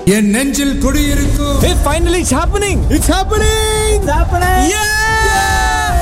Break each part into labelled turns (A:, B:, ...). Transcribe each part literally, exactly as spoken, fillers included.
A: என் நெஞ்சில் குடியிருக்கும்.
B: Hey, finally it's happening.
A: It's happening.
B: It's happening.
A: Yeah.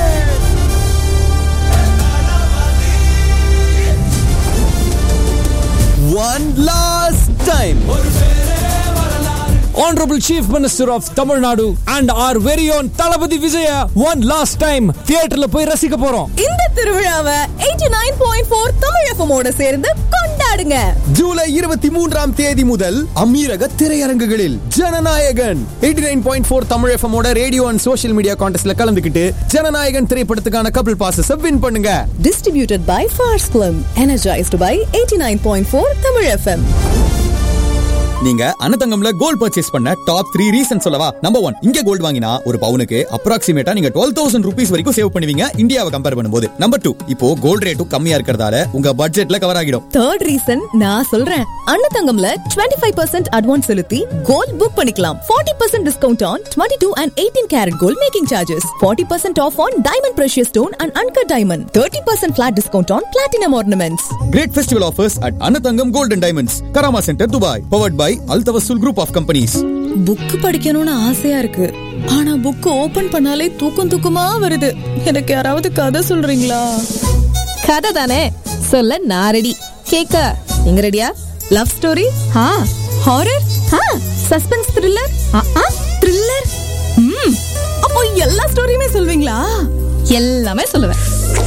B: One last time. Honorable Chief Minister of Tamil Nadu and our very own Thalapathy Vijaya one last time தியேட்டர்ல போய் ரசிக்க போறோம்.
C: இந்த திருவிழாவை eighty-nine point four Tamil FM ஓட சேர்ந்து கொண்டாடுங்க.
B: ஜூலை இருபத்தி மூன்றாம் தேதி முதல் அமீரக திரையரங்குகளில் Jananayagan eighty-nine point four Tamil FM ஓட ரேடியோ அண்ட் சோஷியல் மீடியா கான்டெஸ்ட்ல கலந்துக்கிட்டு ஜனநாயகன் திரைப்படத்துக்கான கபிள் பாசஸ் வின் பண்ணுங்க.
C: Distributed by Fars Film, energized by eighty-nine point four Tamil FM.
D: நீங்க அன்னதங்கம்ல கோல்ட் பர்ச்சேஸ் பண்ண டாப் த்ரீ ரீசன் சொல்லவா? நம்பர் ஒன், இங்க கோல்ட் வாங்கினா ஒரு பவுனுக்கு அப்ராக்சிமேட்டா நீங்க டுவெல் தௌசண்ட் ருபீஸ் வரைக்கும் சேவ் பண்ணுவீங்க இந்தியாவை கம்பேர் பண்ணும்போது. நம்பர் டூ, இப்போ கோல்ட் ரேட்டும் கம்மியா இருக்கிறதால உங்க பட்ஜெட்ல கவர் ஆகிடும்.
C: தேர்ட் ரீசன் நான் சொல்றேன். அன்னதங்கம்ல twenty-five percent அட்வான்ஸ் செலுத்தி கோல்ட் புக் பண்ணிக்கலாம். forty percent discount on twenty-two and eighteen carat gold making charges. forty percent off on diamond precious stone and uncut diamond. thirty percent flat discount on platinum ornaments.
D: Great festival offers at Annathangam Gold and Diamonds, Karama Center, Dubai. Powered by Al Tawassul Group of Companies.
C: Book படிக்கணும்னு ஆசையா இருக்கு. ஆனா book open பண்ணாலே தூக்கம் தூக்கமா வருது. எனக்கு யாராவது கதை சொல்றீங்களா? கதை தானே சொல்ல நான் ரெடி. கேக்க நீங்க ரெடியா? லவ் ஸ்டோரி, ஹா ஹாரர், ஹா சஸ்பென்ஸ் த்ரில்லர், ஆ த்ரில்லர். ம் அப்போ எல்லா ஸ்டோரியுமே சொல்வீங்களா? எல்லாமே சொல்லுவேன்.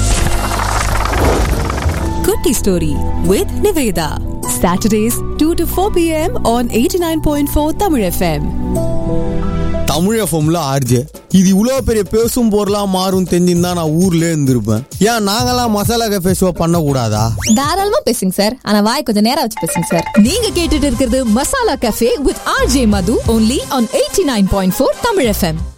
C: குட்டி story with Niveda. Saturdays two to four p.m. on eighty-nine point four Tamil F M.
E: Tamil எஃப்எம்ல ஆர்ஜே இது இவ்வளவு பெரிய பேசும் பொருளாம் மாறும் தெரிஞ்சிருந்தா நான் ஊர்ல இருந்திருப்பேன். ஏன் நாங்கெல்லாம் மசாலா கஃபே ஷோ பண்ண கூடாதா?
C: தாராளமா பேசுங்க சார், ஆனா வாய் கொஞ்சம் நேரம் வச்சு பேசுங்க சார். நீங்க கேட்டுட்டு இருக்கிறது masala cafe with R J Madhu only on eighty-nine point four Tamil F M.